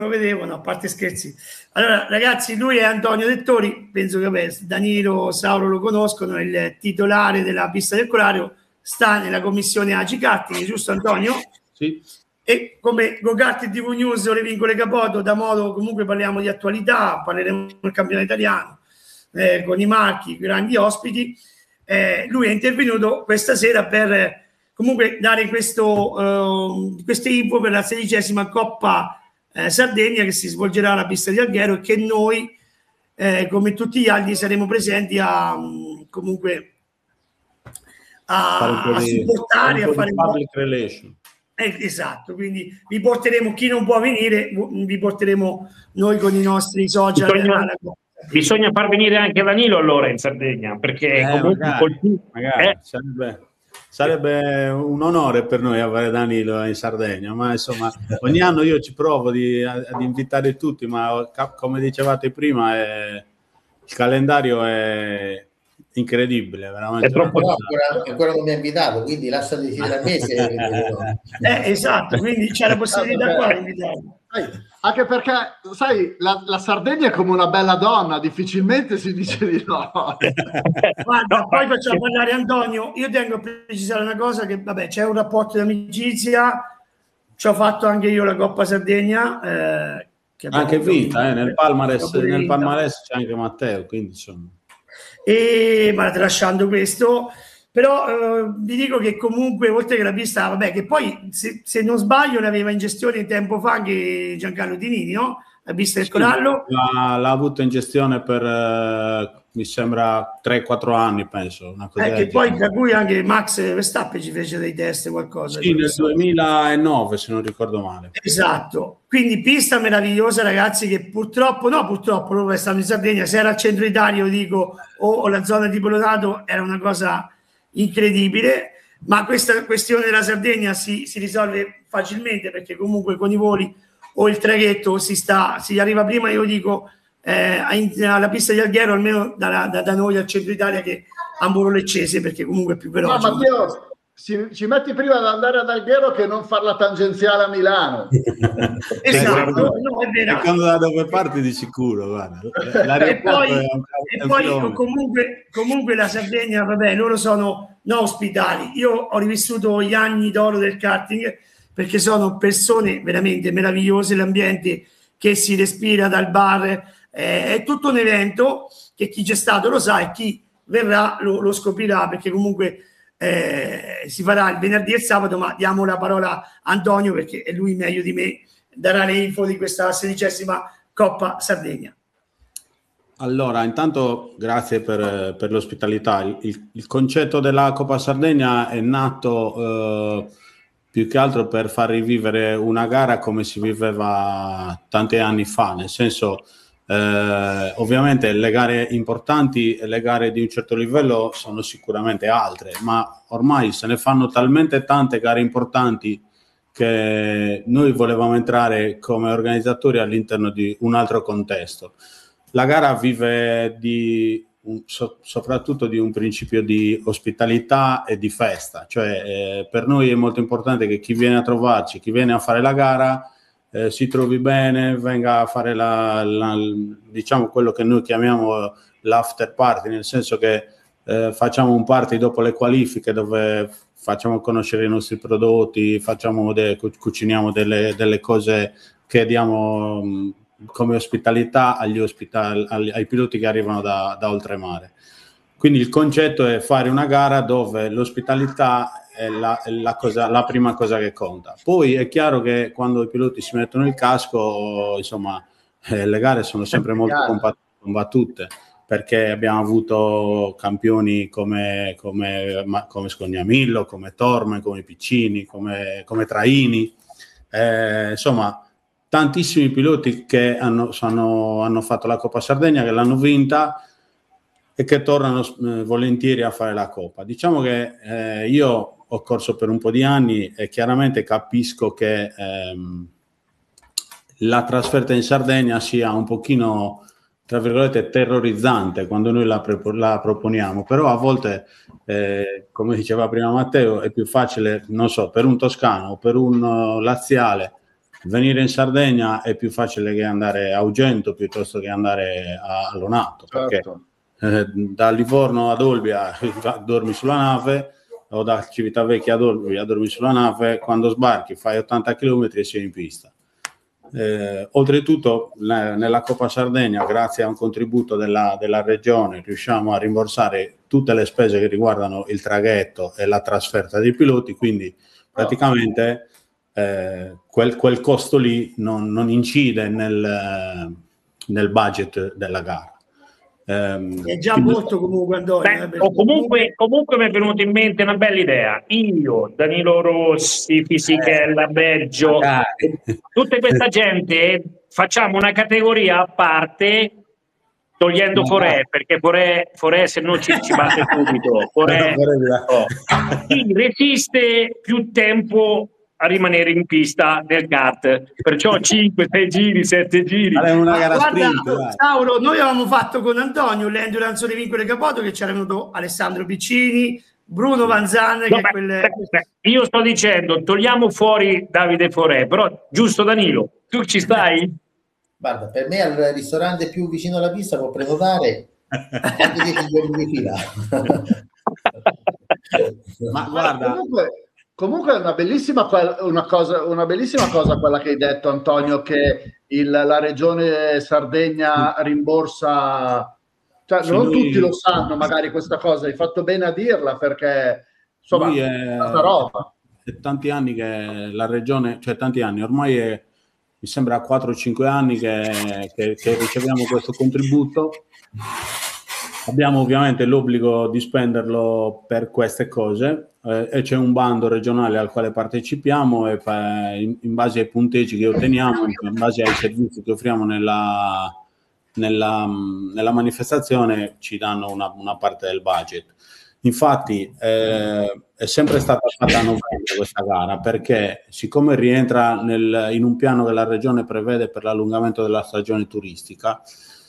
lo vedevo, no, a parte scherzi. Allora, ragazzi, lui è Antonio Dettori, penso che Danilo, Sauro lo conoscono, è il titolare della pista del Colario, sta nella commissione AGI Karting, giusto Antonio? Sì. E come Go-Kart TV News o Le Vincole Capoto, da modo comunque parliamo di attualità, parleremo del campionato italiano, con i marchi, grandi ospiti. Lui è intervenuto questa sera per comunque dare queste info per la 16ª Coppa Sardegna che si svolgerà alla pista di Alghero, e che noi come tutti gli altri saremo presenti a comunque a supportare, a fare public relation. Esatto, quindi vi porteremo, chi non può venire, vi porteremo noi con i nostri social. Bisogna far venire anche Danilo allora in Sardegna, perché comunque magari sarebbe un onore per noi avere Danilo in Sardegna, ma insomma ogni anno io ci provo ad invitare tutti, ma come dicevate prima il calendario è incredibile, veramente. È troppo ancora non mi ha invitato, quindi lascia decidere a me se esatto, quindi c'è la possibilità qua di invitarlo. Anche perché, sai, la Sardegna è come una bella donna, difficilmente si dice di no. Guarda, poi facciamo parlare Antonio. Io tengo a precisare una cosa, che vabbè, c'è un rapporto di amicizia, ci ho fatto anche io la Coppa Sardegna. Che anche vinta, nel palmarès c'è anche Matteo, quindi insomma. Ma tralasciando questo, però vi dico che comunque oltre che la pista, vabbè, che poi se non sbaglio l'aveva in gestione tempo fa anche Giancarlo Dinini, no? La pista del Corallo l'ha avuto in gestione per mi sembra 3-4 anni, penso, una cosa che poi da cui anche Max Verstappen ci fece dei test, qualcosa. Sì, nel 2009 se non ricordo male. Esatto, quindi pista meravigliosa, ragazzi, che purtroppo loro restano in Sardegna. Se era al centro Italia, dico, o la zona di Polonato, era una cosa incredibile, ma questa questione della Sardegna si risolve facilmente, perché comunque con i voli o il traghetto si arriva prima, io dico, alla pista di Alghero, almeno da noi al centro Italia, che a Muro Leccese, perché comunque è più veloce. No, Matteo, ci metti prima ad andare ad Alghero che non far la tangenziale a Milano. Esatto, no, è vero. E quando da dove parti di sicuro, guarda. E poi comunque la Sardegna, vabbè, loro sono ospitali. Io ho rivissuto gli anni d'oro del karting, perché sono persone veramente meravigliose, l'ambiente che si respira dal bar, è tutto un evento che chi c'è stato lo sa e chi verrà lo scoprirà, perché comunque si farà il venerdì e il sabato, ma diamo la parola a Antonio, perché è lui meglio di me, darà le info di questa 16ª Coppa Sardegna. Allora, intanto grazie per l'ospitalità. Il concetto della Coppa Sardegna è nato più che altro per far rivivere una gara come si viveva tanti anni fa, nel senso, ovviamente le gare importanti e le gare di un certo livello sono sicuramente altre, ma ormai se ne fanno talmente tante gare importanti che noi volevamo entrare come organizzatori all'interno di un altro contesto. La gara vive soprattutto di un principio di ospitalità e di festa, cioè per noi è molto importante che chi viene a trovarci, chi viene a fare la gara, si trovi bene, venga a fare diciamo quello che noi chiamiamo l'after party, nel senso che facciamo un party dopo le qualifiche dove facciamo conoscere i nostri prodotti, cuciniamo delle cose che diamo come ospitalità ai piloti che arrivano da oltremare. Quindi il concetto è fare una gara dove l'ospitalità è la prima cosa che conta. Poi è chiaro che quando i piloti si mettono il casco, insomma, le gare sono sempre molto combattute, perché abbiamo avuto campioni come Scognamillo, come Torme, come Piccini, come Traini, insomma tantissimi piloti che hanno fatto la Coppa Sardegna, che l'hanno vinta e che tornano volentieri a fare la Coppa. Diciamo che io ho corso per un po' di anni e chiaramente capisco che la trasferta in Sardegna sia un pochino, tra virgolette, terrorizzante quando noi la proponiamo, però a volte, come diceva prima Matteo, è più facile, non so, per un toscano o per un laziale venire in Sardegna è più facile che andare a Ugento piuttosto che andare a Lonato, Certo. perché da Livorno ad Olbia dormi sulla nave, o da Civitavecchia ad Olbia dormi sulla nave, quando sbarchi fai 80 km e sei in pista. Oltretutto nella Coppa Sardegna, grazie a un contributo della regione, riusciamo a rimborsare tutte le spese che riguardano il traghetto e la trasferta dei piloti, quindi praticamente quel costo lì non incide nel budget della gara. È già molto comunque, Antonio. Comunque mi è venuta in mente una bella idea. Io, Danilo Rossi, Fisichella, Beggio, tutta questa gente, facciamo una categoria a parte, togliendo Forè, perché Forè se no ci batte subito. Forè chi resiste più tempo a rimanere in pista del kart, perciò 5, 6 giri, 7 giri. Una gara guarda, sprint, Sauro, noi avevamo fatto con Antonio l'Endurance di Vincole Capoto, che c'era venuto Alessandro Piccini, Bruno Vanzan, io sto dicendo, togliamo fuori Davide Forè, però giusto Danilo, tu ci stai? Guarda, per me al ristorante più vicino alla pista può prenotare anche 10 giorni di fila. Ma guarda, comunque è una bellissima cosa quella che hai detto, Antonio, che la regione Sardegna rimborsa, cioè non tutti lo sanno magari questa cosa, hai fatto bene a dirla, perché insomma è tanta roba. È tanti anni che la regione, cioè tanti anni, ormai mi sembra 4 o 5 anni che riceviamo questo contributo. Abbiamo ovviamente l'obbligo di spenderlo per queste cose, e c'è un bando regionale al quale partecipiamo, e in base ai punteggi che otteniamo, in base ai servizi che offriamo nella manifestazione, ci danno una parte del budget. Infatti è sempre stata fatta a novembre questa gara, perché siccome rientra in un piano che la regione prevede per l'allungamento della stagione turistica,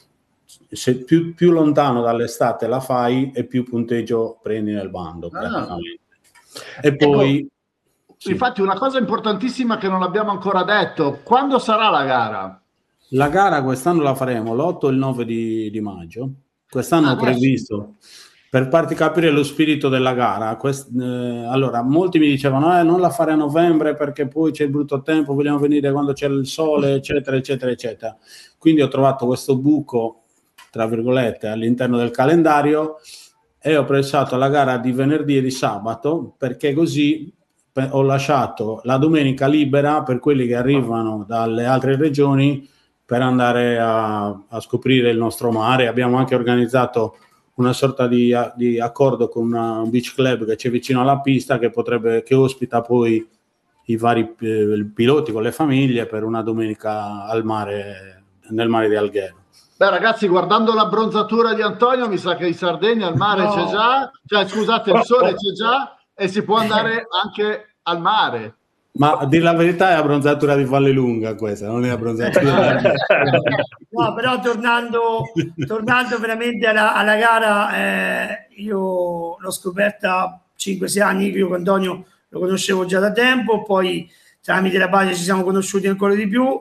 se più lontano dall'estate la fai e più punteggio prendi nel bando praticamente. E poi infatti una cosa importantissima che non abbiamo ancora detto: quando sarà la gara? La gara quest'anno la faremo l'8 e il 9 di maggio. Quest'anno ho previsto, per farti capire lo spirito della gara, allora molti mi dicevano non la fare a novembre perché poi c'è il brutto tempo, vogliamo venire quando c'è il sole, eccetera eccetera eccetera. Quindi ho trovato questo buco, tra virgolette, all'interno del calendario, e ho pensato alla gara di venerdì e di sabato, perché così ho lasciato la domenica libera per quelli che arrivano dalle altre regioni per andare a scoprire il nostro mare. Abbiamo anche organizzato una sorta di accordo con un beach club che c'è vicino alla pista, che ospita poi i vari piloti con le famiglie per una domenica al mare, nel mare di Alghero. Beh, ragazzi, guardando l'abbronzatura di Antonio, mi sa che in Sardegna il mare c'è già, cioè scusate, il sole c'è già e si può andare anche al mare. Ma a dire la verità è abbronzatura di Vallelunga questa, non è abbronzatura. No, però tornando veramente alla gara, io l'ho scoperta 5-6 anni, io con Antonio lo conoscevo già da tempo, poi tramite la base ci siamo conosciuti ancora di più,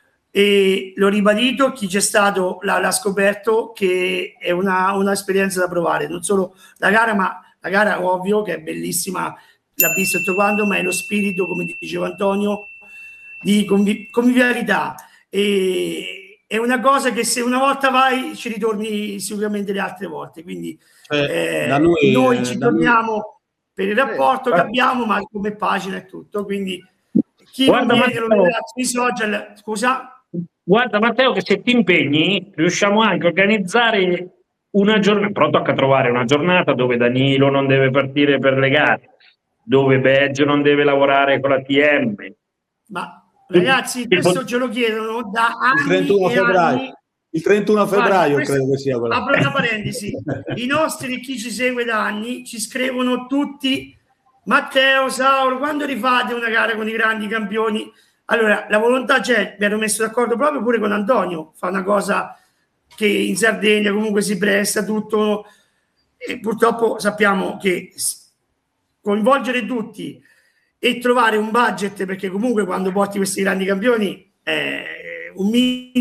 e l'ho ribadito, chi c'è stato l'ha scoperto che è un'esperienza da provare, non solo la gara, ma la gara ovvio che è bellissima, l'ha visto tutto quanto, ma è lo spirito, come diceva Antonio, di convivialità, e è una cosa che se una volta vai ci ritorni sicuramente le altre volte, quindi noi ci torniamo per il rapporto che abbiamo, ma come pagina e tutto, quindi chi non viene lo vedrà sui social. Scusa? Guarda Matteo, che se ti impegni riusciamo anche a organizzare una giornata, però tocca trovare una giornata dove Danilo non deve partire per le gare, dove Beggio non deve lavorare con la TM. Ma ragazzi, questo ce lo chiedono da anni. Il 31 febbraio credo che sia quello. Apro una parentesi. I nostri, chi ci segue da anni, ci scrivono tutti: Matteo, Sauro, quando rifate una gara con i grandi campioni? Allora, la volontà c'è, mi ero messo d'accordo proprio pure con Antonio, fa una cosa che in Sardegna comunque si presta tutto, e purtroppo sappiamo che coinvolgere tutti e trovare un budget, perché comunque quando porti questi grandi campioni un minimo